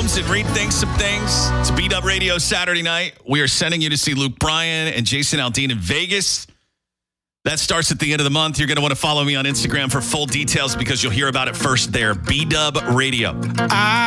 names and rethink some things. It's B-Dub Radio Saturday night. We are sending you to see Luke Bryan and Jason Aldean in Vegas. That starts at the end of the month. You're going to want to follow me on Instagram for full details because you'll hear about it first there. B-Dub Radio.